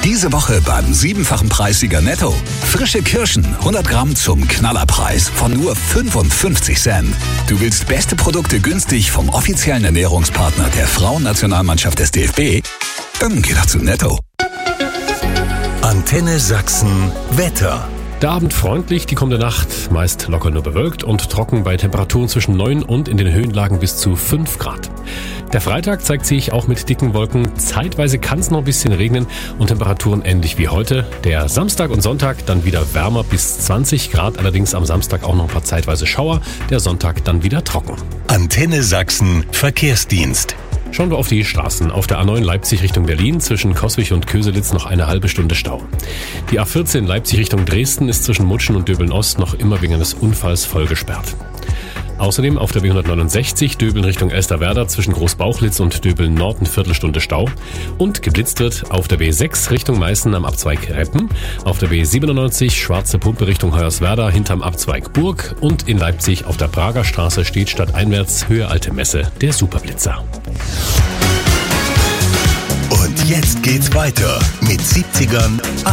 Diese Woche beim 7-fachen Preissieger Netto. Frische Kirschen, 100 Gramm zum Knallerpreis von nur 55 Cent. Du willst beste Produkte günstig vom offiziellen Ernährungspartner der Frauennationalmannschaft des DFB? Dann geh doch zu Netto. Antenne Sachsen Wetter. Der Abend freundlich, die kommende Nacht meist locker nur bewölkt und trocken bei Temperaturen zwischen 9 und in den Höhenlagen bis zu 5 Grad. Der Freitag zeigt sich auch mit dicken Wolken. Zeitweise kann es noch ein bisschen regnen und Temperaturen ähnlich wie heute. Der Samstag und Sonntag dann wieder wärmer bis 20 Grad, allerdings am Samstag auch noch ein paar zeitweise Schauer. Der Sonntag dann wieder trocken. Antenne Sachsen Verkehrsdienst. Schauen wir auf die Straßen. Auf der A9 Leipzig Richtung Berlin zwischen Coswig und Köselitz noch eine halbe Stunde Stau. Die A14 Leipzig Richtung Dresden ist zwischen Mutschen und Döbeln-Ost noch immer wegen eines Unfalls voll gesperrt. Außerdem auf der B169 Döbeln Richtung Elsterwerda zwischen Großbauchlitz und Döbeln Nord eine Viertelstunde Stau. Und geblitzt wird auf der B6 Richtung Meißen am Abzweig Reppen, auf der B97 Schwarze Pumpe Richtung Hoyerswerda hinterm Abzweig Burg und in Leipzig auf der Prager Straße steht stadteinwärts Höhe Alte Messe der Superblitzer. Und jetzt geht's weiter mit 70ern,